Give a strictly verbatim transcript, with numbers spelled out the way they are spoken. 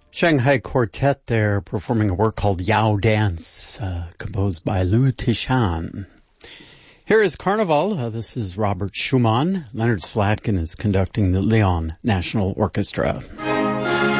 Shanghai Quartet there performing a work called Yao Dance, uh, composed by Liu Tishan. Here is Carnival. Uh, this is Robert Schumann. Leonard Slatkin is conducting the Lyon National Orchestra.